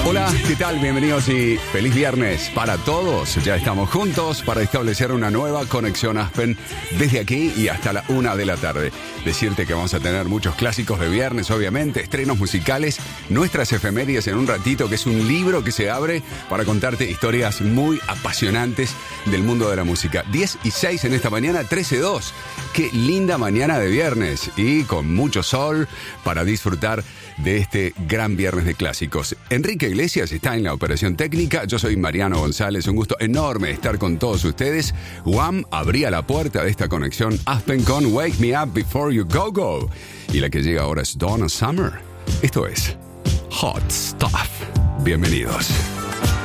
Hola, ¿qué tal? Bienvenidos y feliz viernes para todos. Ya estamos juntos para establecer una nueva conexión Aspen desde aquí y hasta la 1 de la tarde. Decirte que vamos a tener muchos clásicos de viernes, obviamente, estrenos musicales, nuestras efemérides en un ratito, que es un libro que se abre para contarte historias muy apasionantes del mundo de la música. 10:06 en esta mañana, 13:02. Qué linda mañana de viernes y con mucho sol para disfrutar de este gran viernes de clásicos. Enrique Iglesias está en la operación técnica. Yo soy Mariano González. Un gusto enorme estar con todos ustedes. Wham abría la puerta de esta conexión Aspen con Wake Me Up Before You Go Go. Y la que llega ahora es Donna Summer. Esto es Hot Stuff. Bienvenidos.